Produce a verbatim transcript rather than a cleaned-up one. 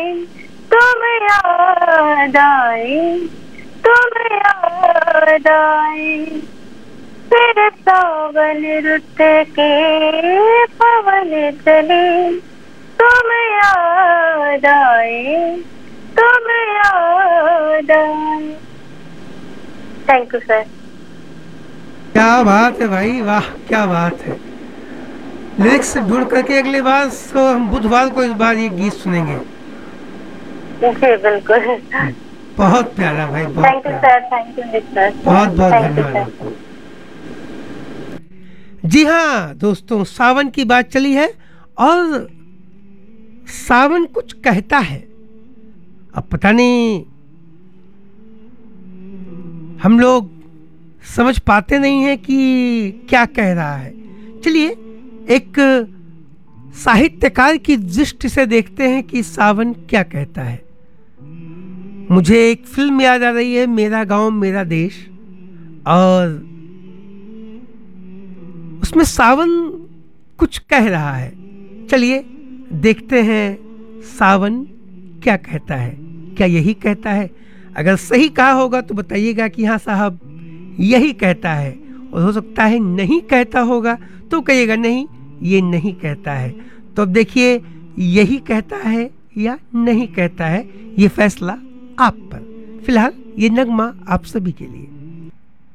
तुम याद आए, तुम याद आए, फिर सावन रुत के पवन चले, तुम याद आए, तुम याद आए। Thank you sir. क्या बात है भाई, वाह क्या बात है। लिरिक्स ढूंढ करके अगली बार तो हम बुधवार को इस बार ये गीत सुनेंगे। जी बिल्कुल। बहुत प्यारा भाई, बहुत thank you sir, thank you sir, बहुत बहुत थैंक यू धन्यवाद सर। आपको। जी हाँ दोस्तों, सावन की बात चली है और सावन कुछ कहता है। अब पता नहीं हम लोग समझ पाते नहीं हैं कि क्या कह रहा है। चलिए एक साहित्यकार की दृष्टि से देखते हैं कि सावन क्या कहता है। मुझे एक फिल्म याद आ रही है, मेरा गांव मेरा देश, और उसमें सावन कुछ कह रहा है। चलिए देखते हैं सावन क्या कहता है। क्या यही कहता है? अगर सही कहा होगा तो बताइएगा कि हाँ साहब यही कहता है, और हो सकता है नहीं कहता होगा तो कहिएगा नहीं ये नहीं कहता है। तो अब देखिए यही कहता है या नहीं कहता है, ये फैसला आप पर। फिलहाल ये नगमा आप सभी के लिए।